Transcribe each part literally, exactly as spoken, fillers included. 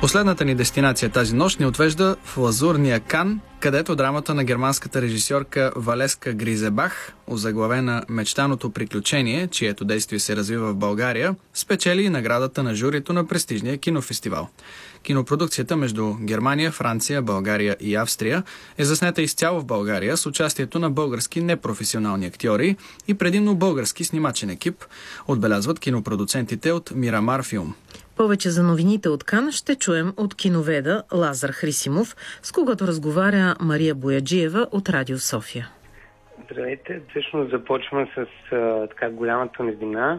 Последната ни дестинация тази нощ ни отвежда в лазурния Кан, където драмата на германската режисьорка Валеска Гризебах, озаглавена "Мечтаното приключение", чието действие се развива в България, спечели наградата на журито на престижния кинофестивал. Кинопродукцията между Германия, Франция, България и Австрия е заснета изцяло в България с участието на български непрофесионални актьори и предимно български снимачен екип, отбелязват кинопродуцентите от Мирамар Филм. Повече за новините от Кан ще чуем от киноведа Лазар Хрисимов, с когото разговаря Мария Бояджиева от Радио София. Здравейте, всъщност започваме с а, така голямата новина.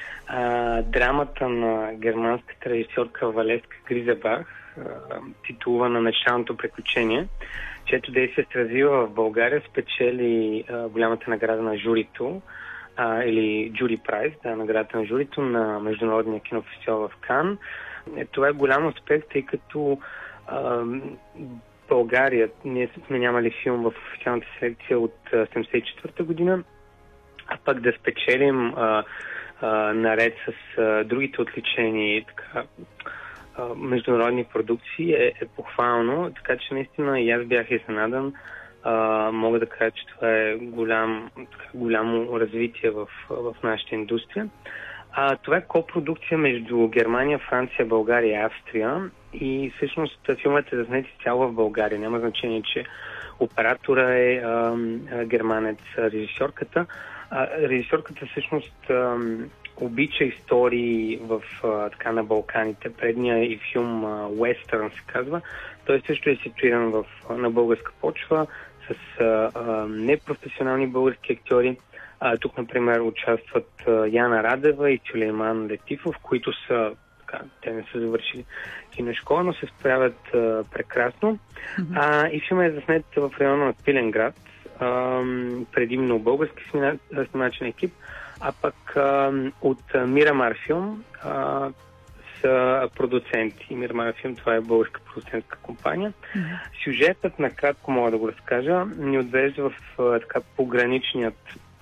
А, драмата на германската режисьорка Валеска Гризебах, титулувана "Мечтаното приключение", чието действие се развива в България, спечели а, голямата награда на журито, а, или Jury Prize, да, наградата на журито на Международния кинофестивал в Кан. Е, това е голям успех, тъй като а, България, ние сме нямали филм в официалната селекция от седемдесет и четвърта година, а пък да спечелим а, а, наред с а, другите отличени така, а, международни продукции е, е похвално, така че наистина и аз бях изненадан. Uh, мога да кажа, че това е голям, така, голямо развитие в, в нашата индустрия. Uh, това е копродукция между Германия, Франция, България и Австрия и всъщност филмът е заснет изцяло в България. Няма значение, че оператора е uh, германец, режисьорката. Uh, режисьорката всъщност uh, обича истории в, uh, така, на Балканите. Предния и филм Уестърн uh, се казва. Той също е ситуиран в, на българска почва, с а, а, непрофесионални български актьори. А, тук, например, участват а, Яна Радева и Сюлейман Летифов, които са, така, те не са завършили киношкола, но се справят а, прекрасно. Mm-hmm. А, и филмът е заснет в района на Пиленград, а, предимно български снимачен екип, а пък а, от Мирамар Филм а, са продуценти. Мирамар Филм, това е българска продуцентска компания. Mm-hmm. Сюжетът, накратко мога да го разкажа, ни отвежда в така пограничният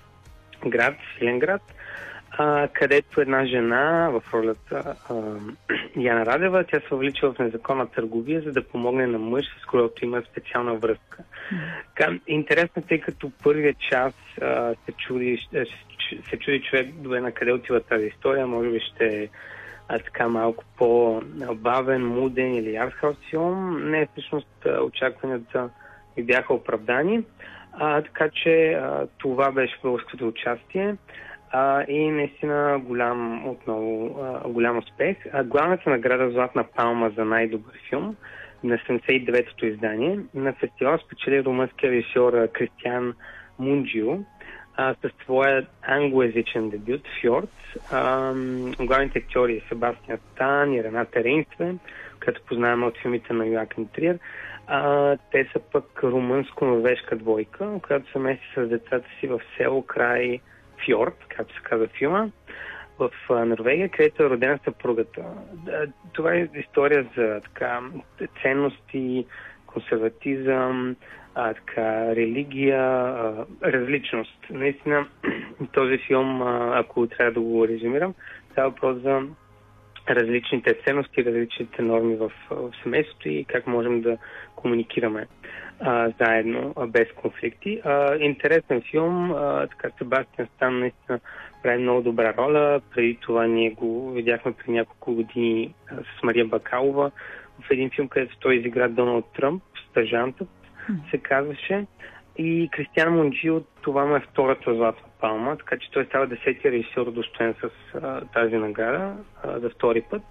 град, Пиленград, а, където една жена в ролята а, Яна Радева, тя се въвлича в незаконна търговия, за да помогне на мъж, с който има специална връзка. Mm-hmm. Интересно, тъй като първият час а, се, чуди, се чуди човек добре на къде отива тази история, може би ще а така малко по-бавен, муден или артхаус филм. Не, всъщност очакванията ми бяха оправдани. А, така че а, това беше българското участие а, и наистина голям, отново а, голям успех. А, главната награда "Златна палма" за най-добър филм на седемдесет и деветото издание на фестивал спечели румънския режисьор Кристиан Мунджио А, с твоя англоязичен дебют "Фьорд". А, главните актьори е Себастиан Стан и Рената Рейнствен, като познаваме от филмите на Йоаким Триер. А, те са пък румънско-норвежка двойка, която се мести с децата си в село край Фьорд, както се казва филма, в Норвегия, където е родена съпругата. Това е история за така ценности, консерватизъм, а, така, религия, а, различност. Наистина, този филм, а, ако трябва да го резюмирам, това е въпрос за различните ценности, различните норми в, в семейството и как можем да комуникираме а, заедно, а, без конфликти. А, интересен филм, а, така Себастиан Стан наистина прави много добра роля. Преди това ние го видяхме преди няколко години а, с Мария Бакалова в един филм, където той изигра Доналд Тръмп, "Стажантът" се казваше. И Кристиан Мунджио, това му е втората "Златна палма", така че той става десетия режисьор, удостоен с а, тази награда а, за втори път.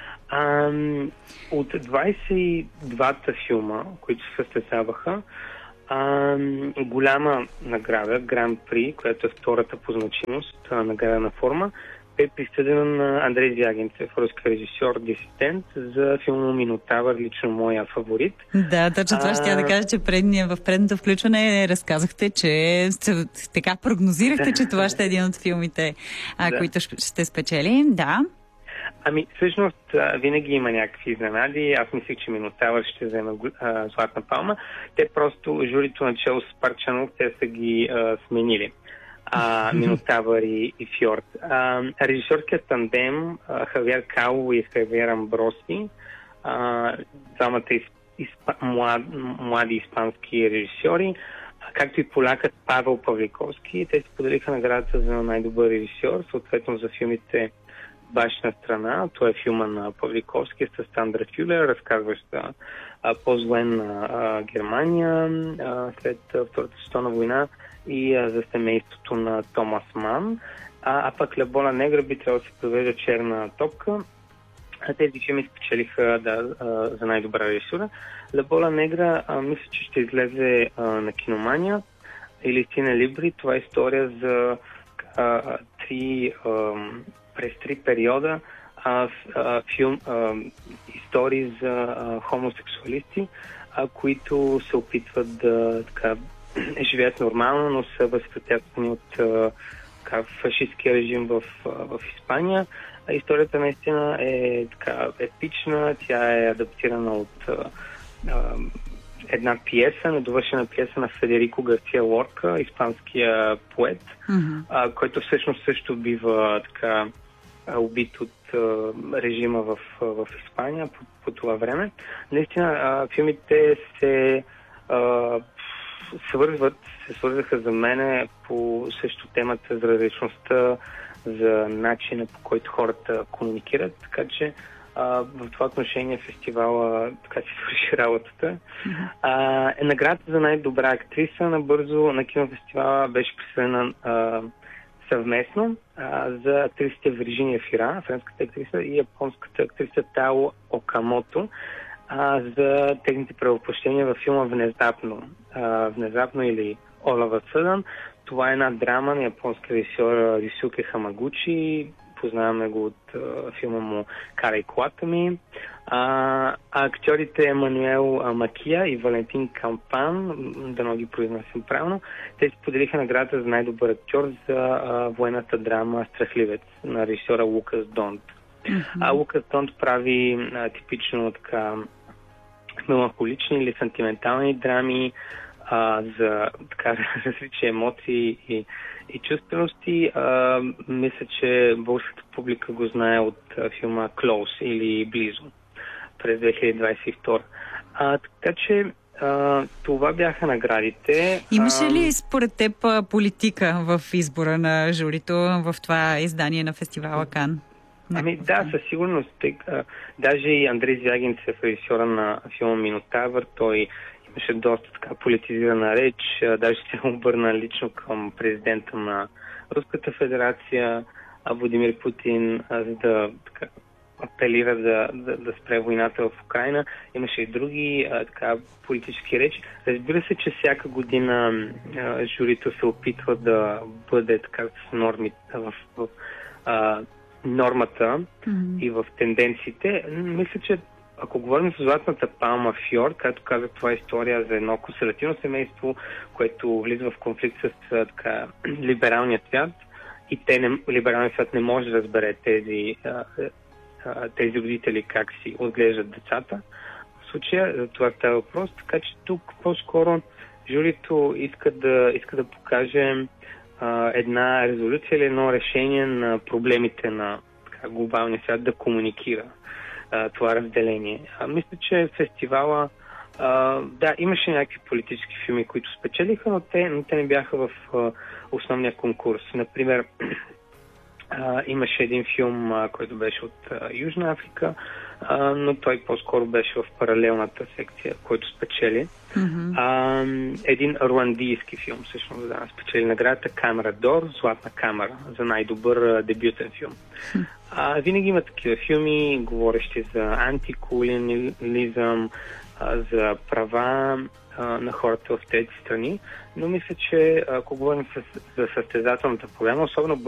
А, от двадесет и двата филма, които се състезаваха, а, голяма награда, Гран При, която е втората по значимост, а, награда на форма, е присъдена на Андрей Звягинцев, руски режисьор, дисидент, за филма "Минотавър", лично моя фаворит. Да, точно това а... ще я да кажа, че предния, в предното включване разказахте, че така прогнозирахте, че това ще е един от филмите, а, да. които ще спечели. Да. Ами, всъщност, винаги има някакви изненади. Аз мислих, че "Минотавър" ще вземе а, "Златна палма". Те просто, журито начало с Парчанов, те са ги а, сменили. А, "Минотавър" и, и "Фьорд". А, режисьорският тандем а, Хавиер Кало и Хавиер Амброси а, двамата из, изпа, млад, млади испански режисьори, както и полякът Павел Павликовски. Те си поделиха наградата за най-добър режисьор, съответно за филмите Башна страна. Това е филма на Павликовски с Сандра Фюлер, разказваща по-злена Германия а, след Втората световна война и а, за семейството на Томас Ман. А, а пък Лебола негра би трябвало да се провежда Черна топка. А тези филми спечелиха да, а, за най-добра режисура. Лебола негра а, мисля, че ще излезе а, на Киномания или Сине Либри. Това е история за а, три, а, през три периода а, а, филм, а, истории за а, хомосексуалисти, а, които се опитват да така, живеят нормално, но са възпрепятствани от а, така, фашистския режим в, в Испания. Историята наистина е така епична, тя е адаптирана от а, а, една пиеса, недовършена пиеса на Федерико Гарсия Лорка, испанския поет, mm-hmm. а, който всъщност също бива така убит от а, режима в, в Испания по, по това време. Наистина а, филмите се а, свързват, се свързаха за мене по също темата за различността, за начина по който хората комуникират, така че а, в това отношение фестивала така си свърши работата. А, е, наградата за най-добра актриса набързо на кинофестивала беше присъдена а, съвместно а, за актрисите Вирджиния Фира, френската актриса, и японската актриса Тао Окамото а, за техните правопощения във филма Внезапно. А, Внезапно или All of a Sudden. Това е една драма на японски режисьор Рисуке Хамагучи. Познаваме го от а, филма му Карай колата ми. А, а актьорите Емануел Макия и Валентин Кампан, дано ги произнасям правилно, те си поделиха наградата за най-добър актьор за а, военната драма Страхливец на режисьора Лукас Донт. Mm-hmm. А Лукас Донт прави а, типично така меланхолични или сантиментални драми, а, за така различни емоции и, и чувствености. А, мисля, че българската публика го знае от а, филма Close или Близо през две хиляди двадесет и втора. А, така че а, това бяха наградите. Имаше ли според теб политика в избора на журито в това издание на фестивала Кан? Ами да, със сигурност. Тъй, а, даже и Андрей Звягинцев, режисьора на филма Минотавър, той имаше доста така политизирана реч, а, даже се обърна лично към президента на Руската федерация, а, Владимир Путин, а, за да така, апелира да, да, да спре войната в Украйна. Имаше и други а, така, политически речи. Разбира се, че всяка година а, журито се опитва да бъде така с норми в, в а, нормата mm-hmm. и в тенденциите. Мисля, че ако говорим за Златната палма Фьорд, както казах, това е история за едно консервативно семейство, което влиза в конфликт с така, либералния свят, и те не, либералният свят не може да разбере тези, а, а, тези родители как си отглеждат децата. В случая за това става въпрос, така че тук по-скоро журито иска да, иска да покаже а, една резолюция или едно решение на проблемите на така, глобалния свят да комуникира а, това разделение. А, мисля, че фестивала а, да, имаше някакви политически филми, които спечелиха, но те, но те не бяха в а, основния конкурс. Например, а, имаше един филм, а, който беше от а, Южна Африка, а, но той по-скоро беше в паралелната секция, който спечели. Mm-hmm. А, един руандийски филм, всъщност, да, спечели наградата Камера Дор, Златна камера, за най-добър а, дебютен филм. Mm-hmm. А, винаги има такива филми, говорещи за антиколониализъм, а, за права а, на хората в тези страни, но мисля, че ако говорим с, за състезателната програма, особено